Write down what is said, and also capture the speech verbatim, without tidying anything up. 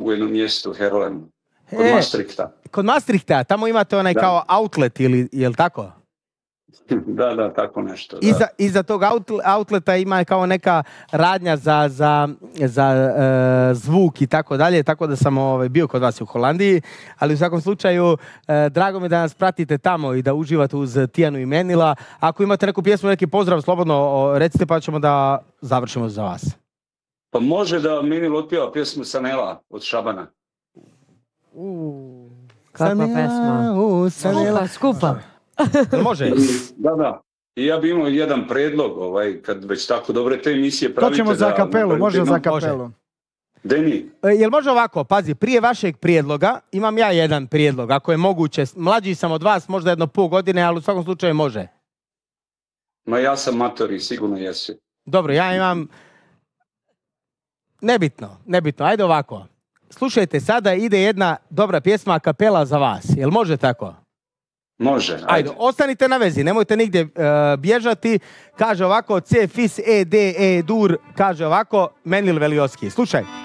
u jednom mjestu, Herlemu, kod e, Maastrichta. Kod Maastrichta, tamo imate onaj da. kao outlet, ili, je li tako? Da, da, tako nešto. Da. Iza, iza tog outleta ima kao neka radnja za, za, za uh, zvuk i tako dalje, tako da sam ovaj, bio kod vas u Holandiji, ali u svakom slučaju uh, drago mi da nas pratite tamo i da uživate uz Tijanu i Menila. Ako imate neku pjesmu, neki pozdrav, slobodno o, recite pa ćemo da završimo za vas. Pa može da Menil otpjeva pjesmu Sanela od Šabana. Uh, kakva pesma. Uh, Skupa, skupa. Može? Da, da. I ja bi imao jedan predlog, ovaj, kad već tako dobre te emisije pravite. To ćemo za kapelu, može za kapelu. Deni. E, jel može ovako, pazi, prije vašeg prijedloga imam ja jedan prijedlog, ako je moguće. Mlađi sam od vas, možda jedno pol godine, ali u svakom slučaju može. Ma ja sam mator i sigurno jesi. Dobro, ja imam... Nebitno, nebitno, ajde ovako. Slušajte, sada ide jedna dobra pjesma a kapela za vas, jel može tako? Može, ajde. Ajde, ostanite na vezi, nemojte nigdje uh, bježati. Kaže ovako, C, Fis, E, D, E, Dur, kaže ovako, Menil Velioski. Slušaj.